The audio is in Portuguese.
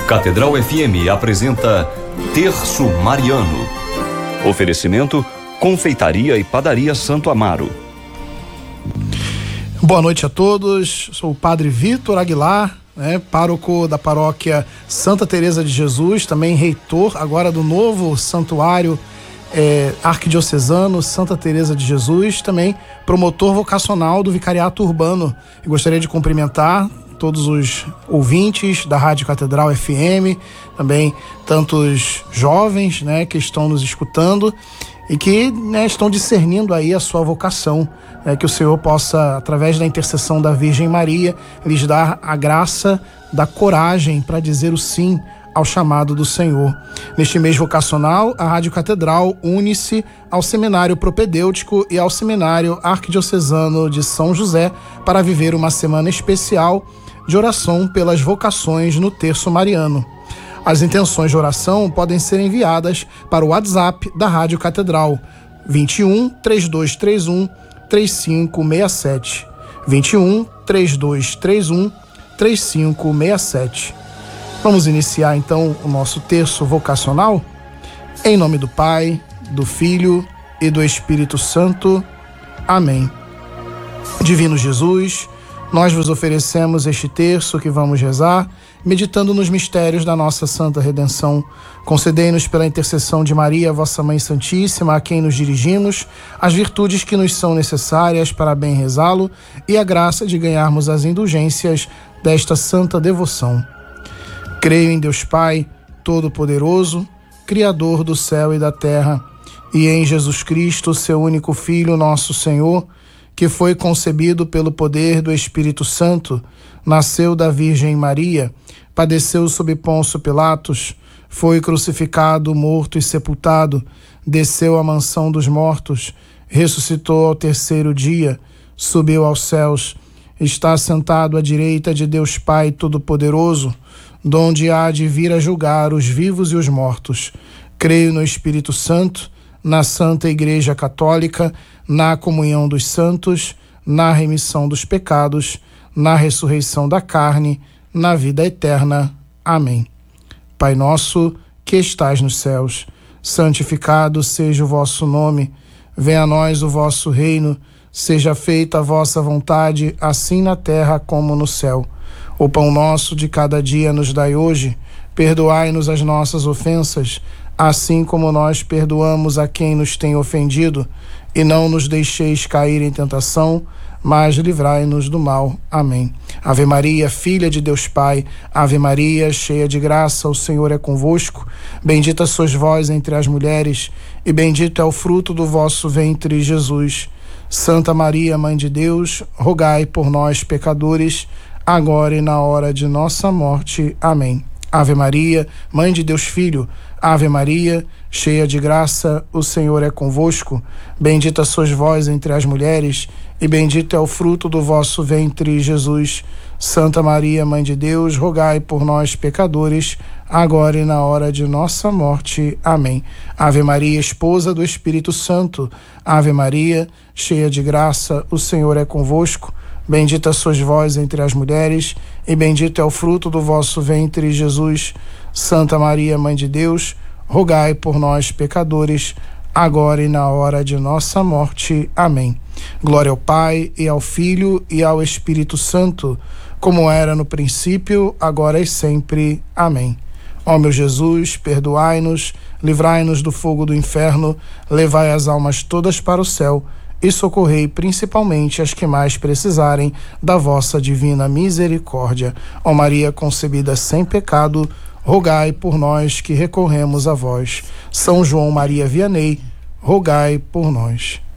Catedral FM apresenta Terço Mariano. Oferecimento: Confeitaria e Padaria Santo Amaro. Boa noite a todos. Sou o Padre Vitor Aguilar, pároco da paróquia Santa Teresa de Jesus, também reitor agora do novo santuário arquidiocesano Santa Teresa de Jesus, também promotor vocacional do Vicariato Urbano. Eu gostaria de cumprimentar todos os ouvintes da Rádio Catedral FM, também tantos jovens, que estão nos escutando e que estão discernindo aí a sua vocação, que o Senhor possa, através da intercessão da Virgem Maria, lhes dar a graça da coragem para dizer o sim ao chamado do Senhor. Neste mês vocacional, a Rádio Catedral une-se ao Seminário Propedêutico e ao Seminário Arquidiocesano de São José para viver uma semana especial de oração pelas vocações no Terço Mariano. As intenções de oração podem ser enviadas para o WhatsApp da Rádio Catedral, 21 3231 3567. 21 3231 3567. Vamos iniciar então o nosso terço vocacional? Em nome do Pai, do Filho e do Espírito Santo. Amém. Divino Jesus, nós vos oferecemos este terço que vamos rezar, meditando nos mistérios da nossa santa redenção. Concedei-nos pela intercessão de Maria, vossa Mãe Santíssima, a quem nos dirigimos, as virtudes que nos são necessárias para bem rezá-lo e a graça de ganharmos as indulgências desta santa devoção. Creio em Deus Pai, Todo-Poderoso, Criador do céu e da terra, e em Jesus Cristo, seu único Filho, nosso Senhor, que foi concebido pelo poder do Espírito Santo, nasceu da Virgem Maria, padeceu sob Pôncio Pilatos, foi crucificado, morto e sepultado, desceu à mansão dos mortos, ressuscitou ao terceiro dia, subiu aos céus, está sentado à direita de Deus Pai Todo-Poderoso, donde há de vir a julgar os vivos e os mortos. Creio no Espírito Santo, na Santa Igreja Católica, na comunhão dos santos, na remissão dos pecados, na ressurreição da carne, na vida eterna. Amém. Pai nosso, que estais nos céus, santificado seja o vosso nome. Venha a nós o vosso reino. Seja feita a vossa vontade, assim na terra como no céu. O pão nosso de cada dia nos dai hoje. Perdoai-nos as nossas ofensas, assim como nós perdoamos a quem nos tem ofendido. E não nos deixeis cair em tentação, mas livrai-nos do mal. Amém. Ave Maria, filha de Deus Pai, Ave Maria, cheia de graça, o Senhor é convosco. Bendita sois vós entre as mulheres, e bendito é o fruto do vosso ventre, Jesus. Santa Maria, Mãe de Deus, rogai por nós, pecadores, agora e na hora de nossa morte. Amém. Ave Maria, Mãe de Deus Filho, Ave Maria, cheia de graça, o Senhor é convosco. Bendita sois vós entre as mulheres, e bendito é o fruto do vosso ventre, Jesus. Santa Maria, Mãe de Deus, rogai por nós, pecadores, agora e na hora de nossa morte. Amém. Ave Maria, esposa do Espírito Santo, Ave Maria, cheia de graça, o Senhor é convosco. Bendita sois vós entre as mulheres, e bendito é o fruto do vosso ventre, Jesus. Santa Maria, Mãe de Deus, rogai por nós, pecadores, agora e na hora de nossa morte. Amém. Glória ao Pai, e ao Filho, e ao Espírito Santo, como era no princípio, agora e sempre. Amém. Ó meu Jesus, perdoai-nos, livrai-nos do fogo do inferno, levai as almas todas para o céu, e socorrei principalmente as que mais precisarem da vossa divina misericórdia. Ó Maria concebida sem pecado, rogai por nós que recorremos a vós. São João Maria Vianney, rogai por nós.